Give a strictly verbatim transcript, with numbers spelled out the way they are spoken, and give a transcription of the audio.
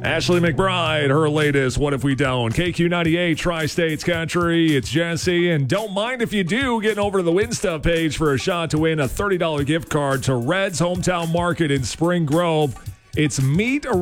Ashley McBride, her latest What If We Don't? K Q ninety-eight, Tri-States Country. It's Jesse, and don't mind if you do, getting over to the Win Stuff page for a shot to win a thirty dollars gift card to Red's Hometown Market in Spring Grove. It's Meet